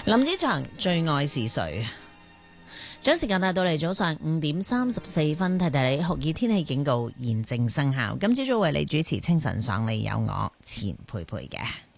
林子祥最愛是誰？將時間帶到嚟早上5:34，提提你酷熱天氣警告現正生效。今朝早為你主持清晨爽利有我錢佩佩嘅。